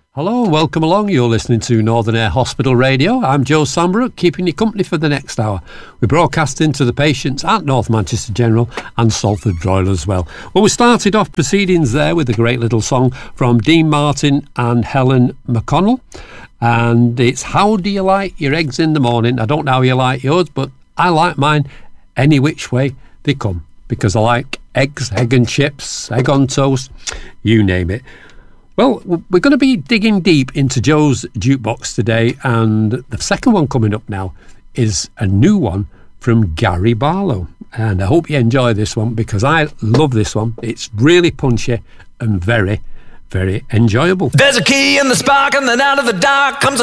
Hello, welcome along. You're listening to Northern Air Hospital Radio. I'm Joe Sambrook, keeping you company for the next hour. We're broadcasting to the patients at North Manchester General and Salford Royal as well. Well, we started off proceedings there with a great little song from Dean Martin and Helen McConnell. And it's How Do You Like Your Eggs in the Morning? I don't know how you like yours, but I like mine any which way they come. Because I like eggs, egg and chips, egg on toast, you name it. Well, we're going to be digging deep into Joe's jukebox today, and the second one coming up now is a new one from Gary Barlow. And I hope you enjoy this one because I love this one. It's really punchy and very, very enjoyable. There's a key in the spark, and then out of the dark comes a